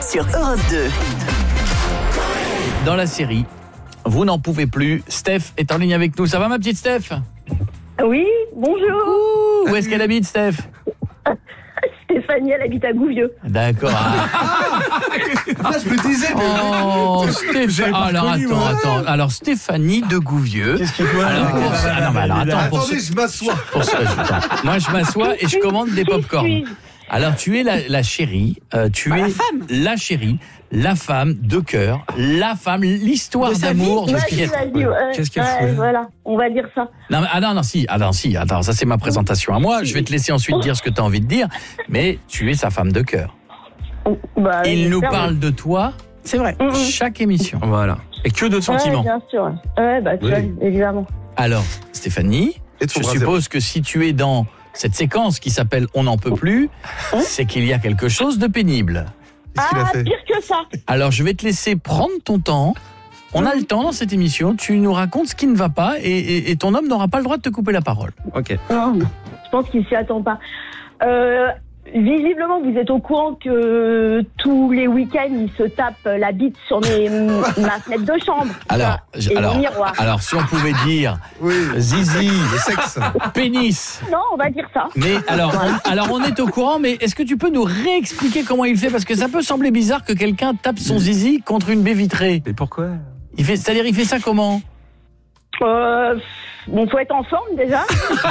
sur Europe 2. Dans la série, vous n'en pouvez plus. Steph est en ligne avec nous. Ça va, ma petite Steph? Oui, bonjour. Où est-ce qu'elle habite, Steph? Stéphanie, elle habite à Gouvieux. D'accord. Je me disais, Oh, Stéphanie. Alors, Alors, Stéphanie de Gouvieux. Qu'est-ce qu'il faut Attendez, je m'assois. Moi, je m'assois et je commande des pop-corn. Alors, tu es la chérie, la chérie, la femme de cœur, la femme, l'histoire d'amour de Pietro. Qu'est-ce qu'elle fout? Voilà, on va dire ça. Non, attends, ça c'est ma présentation à moi. Je vais te laisser ensuite dire ce que tu as envie de dire, mais tu es sa femme de cœur. Bah, Il nous parle de toi, c'est vrai. chaque émission. Voilà. Et que de sentiments. Bien sûr. Ouais, bah, tu vois, évidemment. Alors, Stéphanie, je suppose que si tu es dans cette séquence qui s'appelle On n'en peut plus, c'est qu'il y a quelque chose de pénible. Qu'est-ce qu'il a fait? Pire que ça. Alors, je vais te laisser prendre ton temps. On a le temps dans cette émission. Tu nous racontes ce qui ne va pas et ton homme n'aura pas le droit de te couper la parole. Ok. Non, je pense qu'il s'y attend pas. Visiblement, vous êtes au courant que tous les week-ends, il se tape la bite sur ma fenêtre de chambre. Alors, mon miroir. alors, si on pouvait dire zizi, le sexe, pénis. Non, on va dire ça. Mais alors on est au courant, mais est-ce que tu peux nous réexpliquer comment il fait? Parce que ça peut sembler bizarre que quelqu'un tape son zizi contre une baie vitrée. Mais pourquoi? C'est-à-dire, il fait ça comment? Bon, faut être en forme déjà.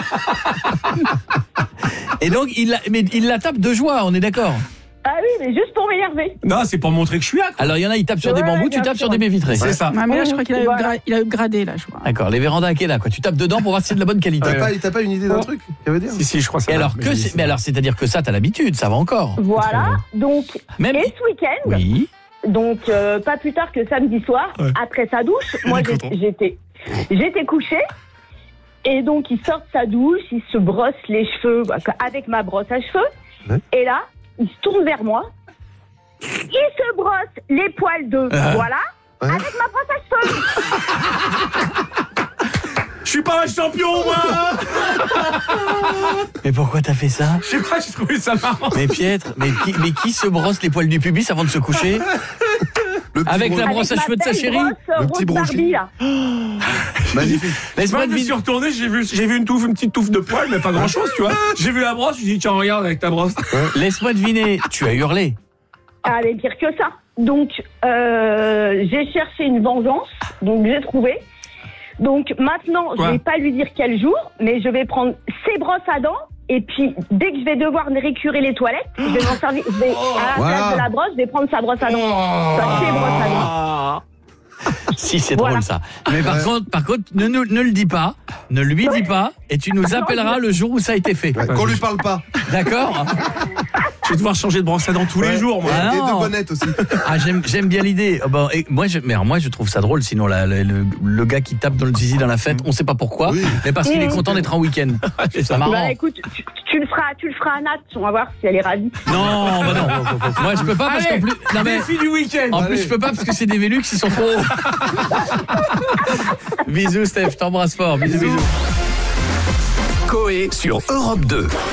Et donc, il la tape de joie, on est d'accord? Ah oui, mais juste pour m'énerver. Non, c'est pour montrer que je suis accro. Alors, il y en a, ils tapent sur des bambous, tu tapes sur des baies vitrées. C'est ça. Ah, mais là, je crois qu'il a upgradé, là, je crois. D'accord, les vérandas Akela, quoi. Tu tapes dedans pour voir si c'est de la bonne qualité. T'as pas une idée d'un truc? Ça veut dire? Si, je crois ça. Et alors, c'est-à-dire que ça, t'as l'habitude, ça va encore. Voilà, donc, Même... et ce week-end, oui. Donc, pas plus tard que samedi soir, après sa douche, moi, j'étais couchée. Et donc, il sort de sa douche, il se brosse les cheveux avec ma brosse à cheveux. Ouais. Et là, il se tourne vers moi. Il se brosse les poils de avec ma brosse à cheveux. Je suis pas un champion, moi. Mais pourquoi t'as fait ça? Je sais pas, j'ai trouvé ça marrant. Mais Pietre, mais qui se brosse les poils du pubis avant de se coucher? Avec la brosse à cheveux de sa chérie? Le petit Barbie, là. Magnifique. Laisse-moi je me suis retourné, j'ai vu une petite touffe de poils, mais pas grand-chose, tu vois. J'ai vu la brosse, je me suis dit, tiens, regarde avec ta brosse. Laisse-moi deviner, tu as hurlé. Ah, mais pire que ça. Donc, j'ai cherché une vengeance, donc j'ai trouvé. Donc, maintenant, je vais pas lui dire quel jour, mais je vais prendre ses brosses à dents. Et puis, dès que je vais devoir récurer les toilettes, je vais m'en servir. À la place de la brosse, je vais prendre sa brosse à dents. Ses brosses à dents. Si, c'est drôle ça. Mais par contre, ne le dis pas, ne lui dis pas, et tu nous appelleras le jour où ça a été fait. Qu'on lui parle pas. D'accord? Je vais devoir changer de brosse à dents tous les jours, moi. Ah, et de bonnettes aussi. Ah, j'aime bien l'idée. Bon, et moi, je trouve ça drôle. Sinon, le gars qui tape dans le zizi dans la fête, on sait pas pourquoi, mais parce qu'il est content d'être en week-end. C'est marrant. Bah écoute, tu le feras à Nat. On va voir si elle est ravie. Non, bah non. Moi, je peux pas parce qu'en plus. Non, mais défi du week-end. En plus, je peux pas parce que c'est des Velux qui sont trop hauts. Bisous, Steph. T'embrasse fort. Bisous. Coé sur Europe 2.